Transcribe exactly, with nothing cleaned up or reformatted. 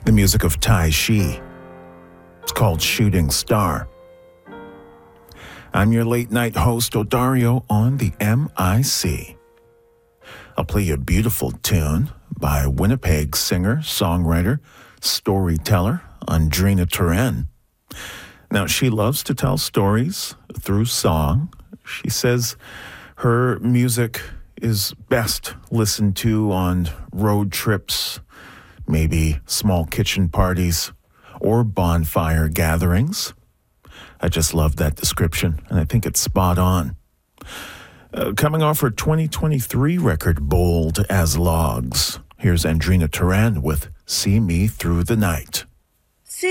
the music of Tai Shi. It's called Shooting Star. I'm your late night host, Odario, on the M I C. I'll play you a beautiful tune by Winnipeg singer, songwriter, storyteller, Andrina Turan. Now, she loves to tell stories through song. She says her music is best listened to on road trips, maybe small kitchen parties, or bonfire gatherings. I just love that description, and I think it's spot on. Uh, coming off her twenty twenty-three record, Bold as Logs, here's Andrina Turan with See Me Through the Night.